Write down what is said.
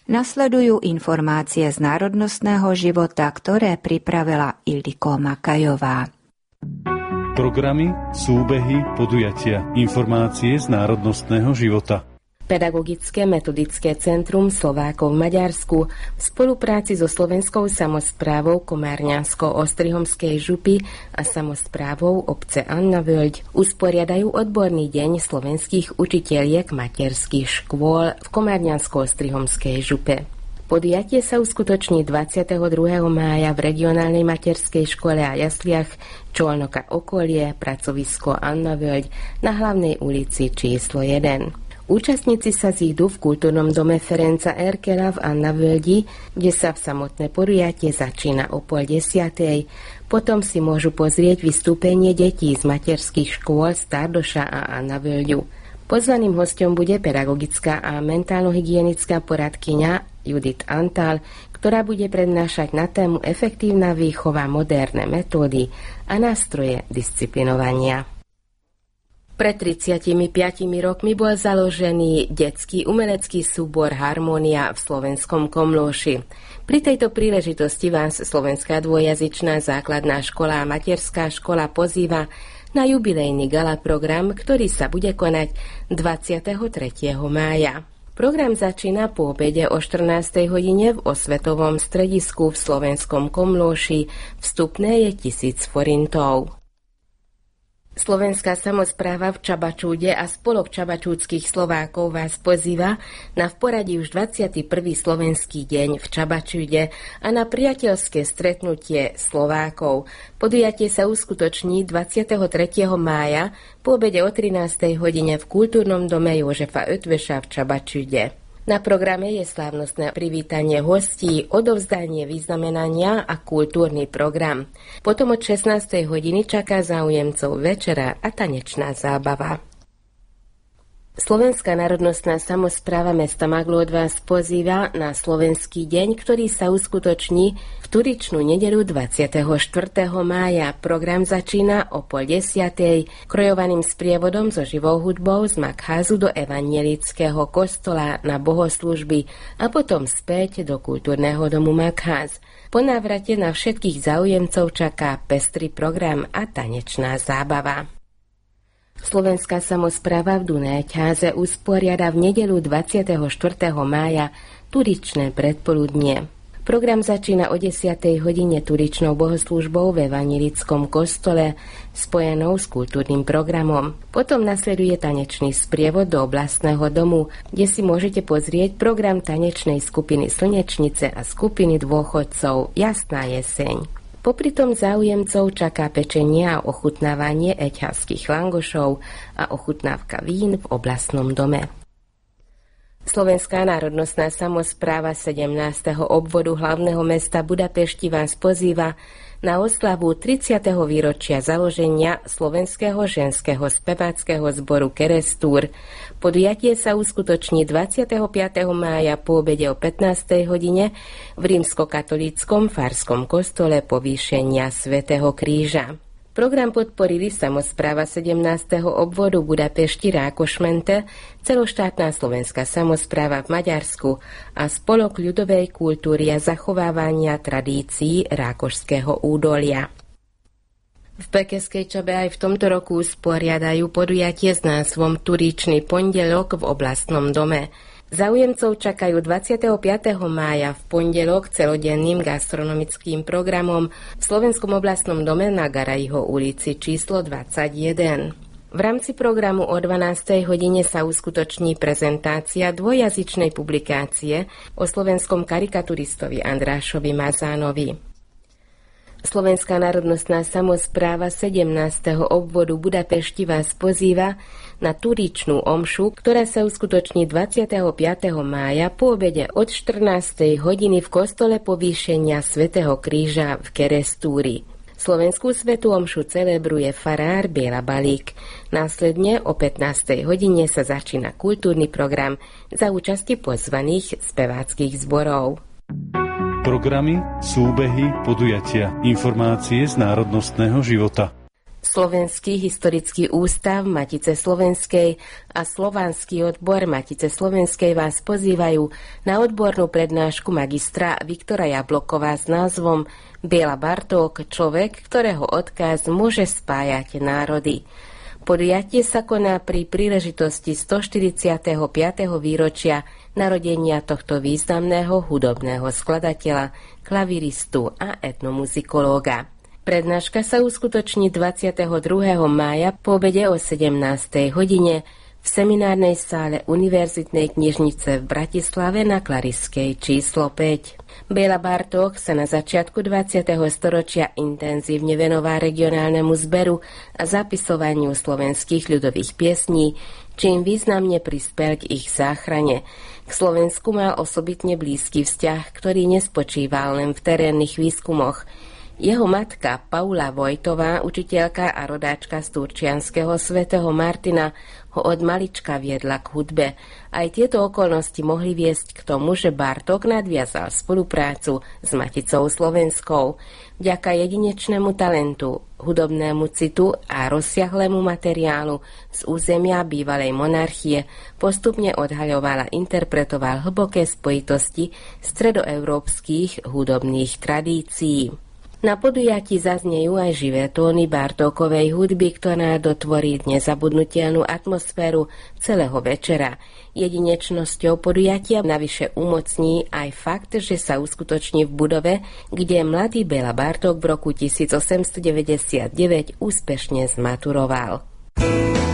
Nasledujú informácie z národnostného života, ktoré pripravila Ildiko Makajová. Programy, súbehy, podujatia, informácie z národnostného života. Pedagogické metodické centrum Slovákov v Maďarsku v spolupráci so Slovenskou samosprávou Komárňansko-Ostrihomskej župy a samosprávou obce Anna Vöľď usporiadajú odborný deň slovenských učiteľiek materských škôl v Komárňansko-Ostrihomskej župe. Podujatie sa uskutoční 22. mája v regionálnej materskej škole a jasliach Čolnoka okolie, pracovisko Anna Vöľď na hlavnej ulici číslo 1. Účastníci sa zídu v kultúrnom dome Ferenca Erkela v Anna Völgyi, kde sa v samotné podujatie začína o 9:30. Potom si môžu pozrieť vystúpenie detí z materských škôl Stardoša a Anna Vöľďu. Pozvaným hosťom bude pedagogická a mentálno-hygienická poradkyňa Judith Antal, ktorá bude prednášať na tému efektívna výchova, moderné metódy a nástroje disciplinovania. Pred 35 rokmi bol založený detský umelecký súbor Harmónia v slovenskom Komlóši. Pri tejto príležitosti vás Slovenská dvojjazyčná základná škola a materská škola pozýva na jubilejný gala program, ktorý sa bude konať 23. mája. Program začína po obede o 14. hodine v osvetovom stredisku v slovenskom Komlóši. Vstupné je 1000 forintov. Slovenská samospráva v Čabačúde a Spolok čabačúdskych Slovákov vás pozýva na v poradí už 21. slovenský deň v Čabačúde a na priateľské stretnutie Slovákov. Podujatie sa uskutoční 23. mája po obede o 13. hodine v kultúrnom dome Jožefa Ötveša v Čabačúde. Na programe je slávnostné privítanie hostí, odovzdanie vyznamenania a kultúrny program. Potom od 16. hodiny čaká záujemcov večera a tanečná zábava. Slovenská národnostná samospráva mesta Maglód vás pozýva na slovenský deň, ktorý sa uskutoční v Turičnú nedeľu 24. mája. Program začína o 9:30 krojovaným sprievodom so živou hudbou z Makházu do evangelického kostola na bohoslužby a potom späť do kultúrneho domu Makház. Po návrate na všetkých záujemcov čaká pestrý program a tanečná zábava. Slovenská samospráva v Dunajťáze usporiada v nedeľu 24. mája turičné predpoludnie. Program začína o 10. hodine turičnou bohoslúžbou v evanjelickom kostole spojenou s kultúrnym programom. Potom nasleduje tanečný sprievod do oblastného domu, kde si môžete pozrieť program tanečnej skupiny Slnečnice a skupiny dôchodcov Jasná jeseň. Popritom záujemcov čaká pečenie a ochutnávanie eťazských langošov a ochutnávka vín v oblastnom dome. Slovenská národnostná samospráva 17. obvodu hlavného mesta Budapešti vás pozýva na oslavu 30. výročia založenia Slovenského ženského speváckeho zboru Kerestúr. Podujatie sa uskutoční 25. mája po obede o 15. hodine v rímskokatolíckom farskom kostole Povýšenia svätého Kríža. Program podporili samospráva 17. obvodu Budapešti Rákošmente, celoštátna slovenská samospráva v Maďarsku a Spolok ľudovej kultúry a zachovávania tradícií Rákošského údolia. V Pekeskej Čabe aj v tomto roku usporiadajú podujatie s názvom Turičný pondelok v oblastnom dome. Záujemcov čakajú 25. mája v pondelok celodenným gastronomickým programom v Slovenskom oblastnom dome na Garajho ulici číslo 21. V rámci programu o 12. hodine sa uskutoční prezentácia dvojjazyčnej publikácie o slovenskom karikaturistovi Andrášovi Mazánovi. Slovenská národnostná samospráva 17. obvodu Budapešti vás pozýva na turičnú omšu, ktorá sa uskutoční 25. mája po obede od 14. hodiny v kostole Povýšenia svätého Kríža v Kerestúri. Slovenskú svätú omšu celebruje farár Biela Balík. Následne o 15. hodine sa začína kultúrny program za účasti pozvaných speváckych zborov. Programy, súbehy, podujatia, informácie z národnostného života. Slovenský historický ústav Matice Slovenskej a Slovanský odbor Matice Slovenskej vás pozývajú na odbornú prednášku magistra Viktora Jablokova s názvom Béla Bartók, človek, ktorého odkaz môže spájať národy. Podujatie sa koná pri príležitosti 145. výročia narodenia tohto významného hudobného skladateľa, klaviristu a etnomuzikológa. Prednáška sa uskutoční 22. mája po obede o 17. hodine v seminárnej sále Univerzitnej knižnice v Bratislave na Klariskej číslo 5. Béla Bartók sa na začiatku 20. storočia intenzívne venoval regionálnemu zberu a zapisovaniu slovenských ľudových piesní, čím významne prispel k ich záchrane. K Slovensku mal osobitne blízky vzťah, ktorý nespočíval len v terénnych výskumoch. Jeho matka Paula Vojtová, učiteľka a rodáčka z turčianskeho svätého Martina, ho od malička viedla k hudbe. Aj tieto okolnosti mohli viesť k tomu, že Bartók nadviazal spoluprácu s Maticou Slovenskou. Vďaka jedinečnému talentu, hudobnému citu a rozsiahlému materiálu z územia bývalej monarchie postupne odhaľoval a interpretoval hlboké spojitosti stredoeurópskych hudobných tradícií. Na podujatí zaznejú aj živé tóny Bartókovej hudby, ktorá dotvorí nezabudnutelnú atmosféru celého večera. Jedinečnosťou podujatia navyše umocní aj fakt, že sa uskutoční v budove, kde mladý Béla Bartók v roku 1899 úspešne zmaturoval.